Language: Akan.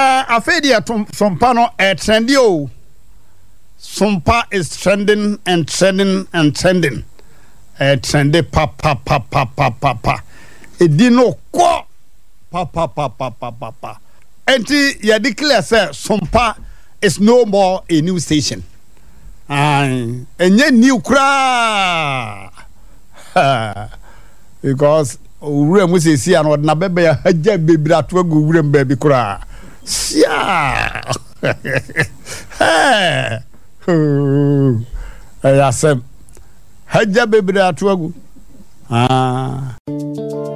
Afedi Sompa no trendy o. Sompa is trending and trending and trending. Trendy pa. Edino ko pa. Enti ya declare say Sompa is no more a new station. Enye new kra. Because ure mu se si an na bebe ya haja bebira to agu ure mbabi kra. Sia. Ayasem haja bebira to agu.